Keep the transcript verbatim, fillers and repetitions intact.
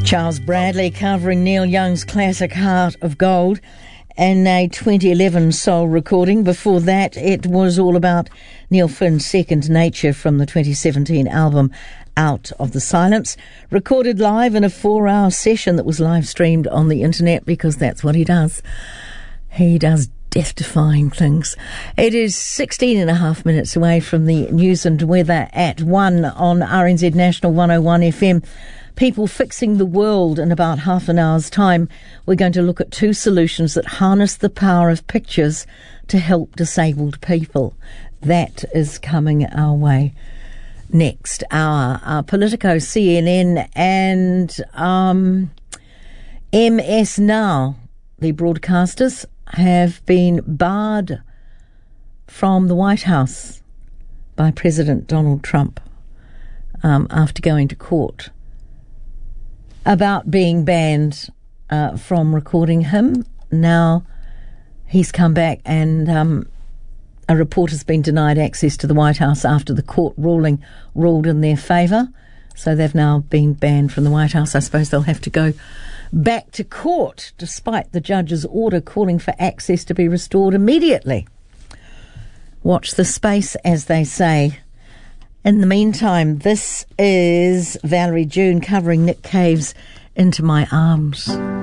Charles Bradley covering Neil Young's classic Heart of Gold and a twenty eleven soul recording. Before that, it was all about Neil Finn's Second Nature from the twenty seventeen album Out of the Silence, recorded live in a four-hour session that was live-streamed on the internet because that's what he does. He does death-defying things. It is sixteen and a half minutes away from the news and weather at one on R N Z National one oh one F M. People Fixing the World in about half an hour's time. We're going to look at two solutions that harness the power of pictures to help disabled people. That is coming our way next hour. Uh, Politico, C N N and um, M S Now, the broadcasters, have been barred from the White House by President Donald Trump um, after going to court about being banned uh, from recording him. Now he's come back and um, a reporter's been denied access to the White House after the court ruling ruled in their favour. So they've now been banned from the White House. I suppose they'll have to go back to court despite the judge's order calling for access to be restored immediately. Watch the space, as they say. In the meantime, this is Valerie June covering Nick Cave's Into My Arms.